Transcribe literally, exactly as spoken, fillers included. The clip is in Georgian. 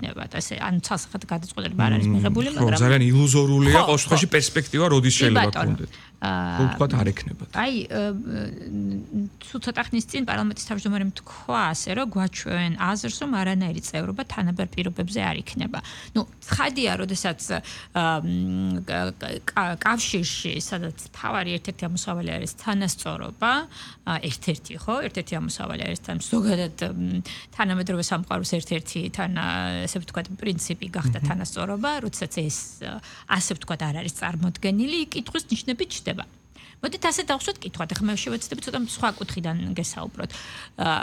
იქნება ესე ან ცალსახად გადაწყვეტილება არ არის მიღებული მაგრამ ძალიან ილუზორულია ყოველ შემთხვევაში პერსპექტივა როდის შეიძლება გქონდეთ აა თქვა არ ექნებათ აი თუ ცოტა ხნის წინ პარლამენტის თავმჯდომარემ თქვა ასე რომ გვაჩვენ აზრს რომ არანაირი წევრობა თანაბარ პირობებზე არ იქნება ну ცხადია როდესაც კავშირში სადაც თავარი ერთ-ერთი ამოსავალი არის თანასწორობა ერთ-ერთი ხო ერთ-ერთი ამოსავალი არის თან ზოგადად თანამედროვე სამყაროს ერთ-ერთი თან ასე ვთქვათ პრინციპი გახდა თანასწორობა როდესაც ეს ასე ვთქვათ არ არის წარმოდგენილი კითხვის ნიშნებით ჩდება მოდით ასე დავხსოვთ კითხვად ახლა მე შევეცდები ცოტა სხვა კუთხიდან გესაუბროთ